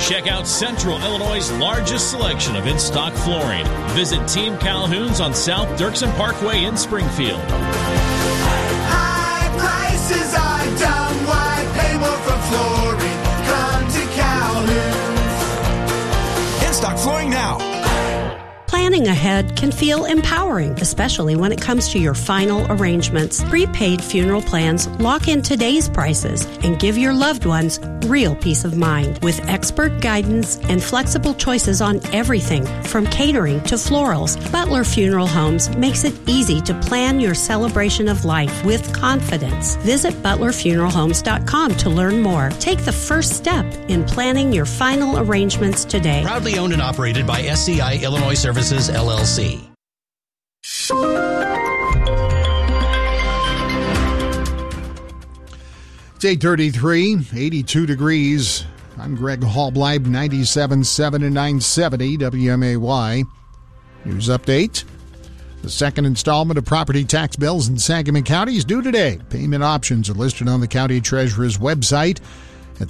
Check out Central Illinois' largest selection of in-stock flooring. Visit Team Calhoun's on South Dirksen Parkway in Springfield. High prices are dumb. Why pay more for flooring? Come to Calhoun's. In-stock flooring now. Planning ahead can feel empowering, especially when it comes to your final arrangements. Prepaid funeral plans lock in today's prices and give your loved ones real peace of mind. With expert guidance and flexible choices on everything from catering to florals, Butler Funeral Homes makes it easy to plan your celebration of life with confidence. Visit butlerfuneralhomes.com to learn more. Take the first step in planning your final arrangements today. Proudly owned and operated by SCI Illinois Services, LLC. It's 8:33, 82 degrees. I'm Greg Hallbleib, 97.7 and 970 WMAY. News update. The second installment of property tax bills in Sangamon County is due today. Payment options are listed on the county treasurer's website at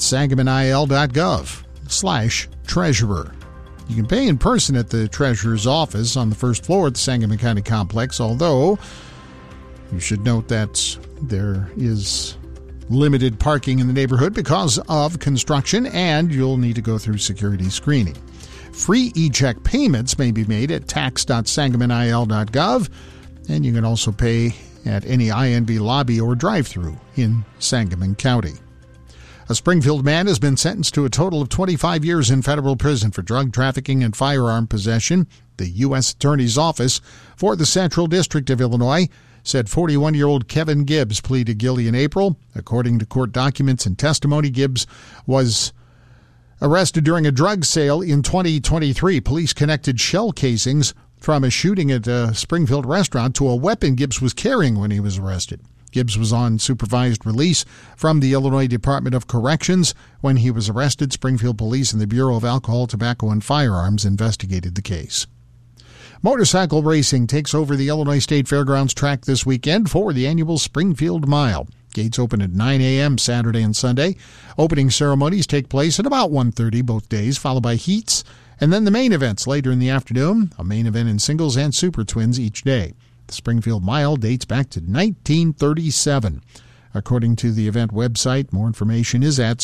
sangamonil.gov/treasurer. You can pay in person at the treasurer's office on the first floor at the Sangamon County Complex, although you should note that there is limited parking in the neighborhood because of construction, and you'll need to go through security screening. Free e-check payments may be made at tax.sangamonil.gov, and you can also pay at any INB lobby or drive-thru in Sangamon County. A Springfield man has been sentenced to a total of 25 years in federal prison for drug trafficking and firearm possession. The U.S. Attorney's Office for the Central District of Illinois said 41-year-old Kevin Gibbs pleaded guilty in April. According to court documents and testimony, Gibbs was arrested during a drug sale in 2023. Police connected shell casings from a shooting at a Springfield restaurant to a weapon Gibbs was carrying when he was arrested. Gibbs was on supervised release from the Illinois Department of Corrections when he was arrested. Springfield Police and the Bureau of Alcohol, Tobacco, and Firearms investigated the case. Motorcycle racing takes over the Illinois State Fairgrounds track this weekend for the annual Springfield Mile. Gates open at 9 a.m. Saturday and Sunday. Opening ceremonies take place at about 1:30 both days, followed by heats, and then the main events later in the afternoon, a main event in singles and super twins each day. The Springfield Mile dates back to 1937. According to the event website, more information is at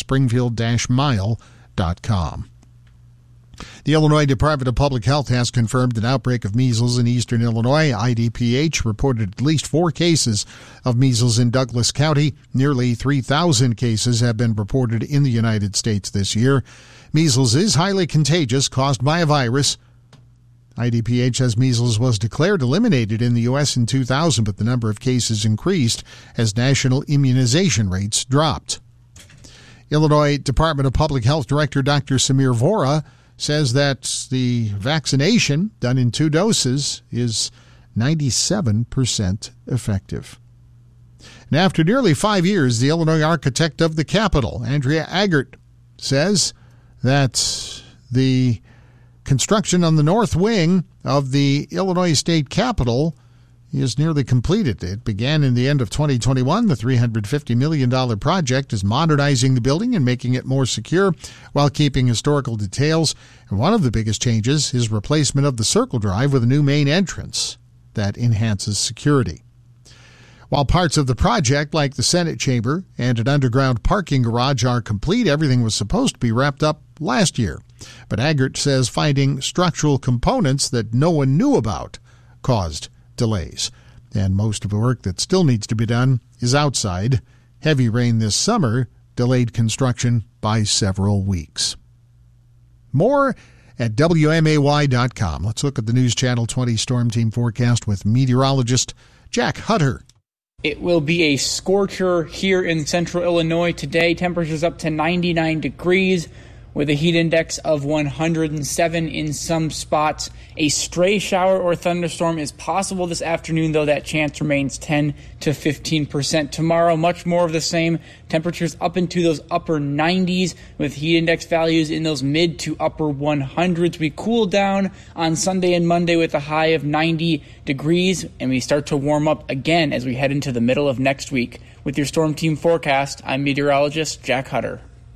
springfield-mile.com. The Illinois Department of Public Health has confirmed an outbreak of measles in eastern Illinois. IDPH reported at least 4 cases of measles in Douglas County. Nearly 3,000 cases have been reported in the United States this year. Measles is highly contagious, caused by a virus. IDPH says measles was declared eliminated in the U.S. in 2000, but the number of cases increased as national immunization rates dropped. Illinois Department of Public Health Director Dr. Samir Vora says that the vaccination, done in 2 doses, is 97% effective. And after nearly 5 years, the Illinois architect of the Capitol, Andrea Aggert, says that the construction on the north wing of the Illinois State Capitol is nearly completed. It began in the end of 2021. The $350 million project is modernizing the building and making it more secure while keeping historical details. And one of the biggest changes is replacement of the Circle Drive with a new main entrance that enhances security. While parts of the project, like the Senate chamber and an underground parking garage, are complete, everything was supposed to be wrapped up last year. But Aggert says finding structural components that no one knew about caused delays. And most of the work that still needs to be done is outside. Heavy rain this summer delayed construction by several weeks. More at WMAY.com. Let's look at the News Channel 20 Storm Team forecast with meteorologist Jack Hutter. It will be a scorcher here in central Illinois today. Temperatures up to 99 degrees with a heat index of 107 in some spots. A stray shower or thunderstorm is possible this afternoon, though that chance remains 10 to 15%. Tomorrow, much more of the same. Temperatures up into those upper 90s with heat index values in those mid to upper 100s. We cool down on Sunday and Monday with a high of 90 degrees, and we start to warm up again as we head into the middle of next week. With your Storm Team forecast, I'm meteorologist Jack Hutter.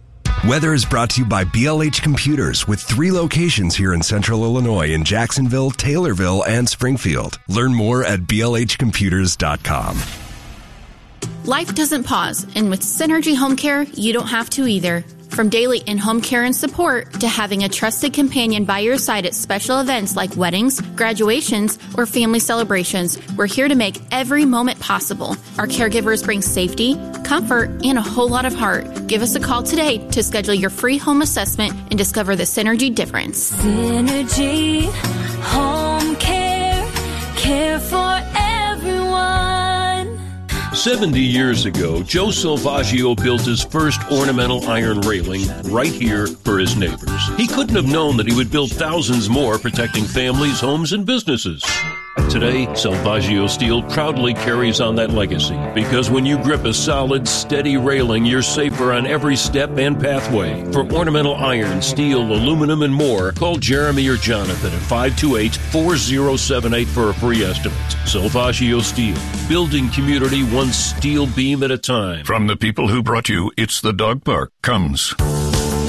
Weather is brought to you by BLH Computers with 3 locations here in Central Illinois in Jacksonville, Taylorville, and Springfield. Learn more at blhcomputers.com. Life doesn't pause, and with Synergy Home Care, you don't have to either. From daily in-home care and support to having a trusted companion by your side at special events like weddings, graduations, or family celebrations, we're here to make every moment possible. Our caregivers bring safety, comfort, and a whole lot of heart. Give us a call today to schedule your free home assessment and discover the Synergy difference. Synergy Home Care, care for everyone. 70 years ago, Joe Salvaggio built his first ornamental iron railing right here for his neighbors. He couldn't have known that he would build thousands more protecting families, homes, and businesses. Today, Salvaggio Steel proudly carries on that legacy because when you grip a solid, steady railing, you're safer on every step and pathway. For ornamental iron, steel, aluminum, and more, call Jeremy or Jonathan at 528-4078 for a free estimate. Salvaggio Steel, building community one steel beam at a time. From the people who brought you It's the Dog Park comes